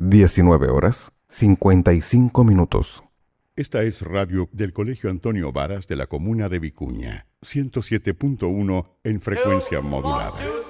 19 horas 55 minutos. Esta es radio del Colegio Antonio Varas de la comuna de Vicuña, 107.1 en frecuencia modulada.